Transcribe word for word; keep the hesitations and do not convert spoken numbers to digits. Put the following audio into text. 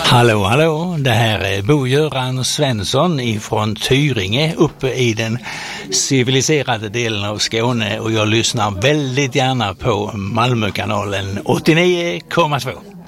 Hallå, hallå. Det här är Bo-Göran Svensson ifrån Tyringe uppe i den civiliserade delen av Skåne och jag lyssnar väldigt gärna på Malmökanalen åttionio komma två.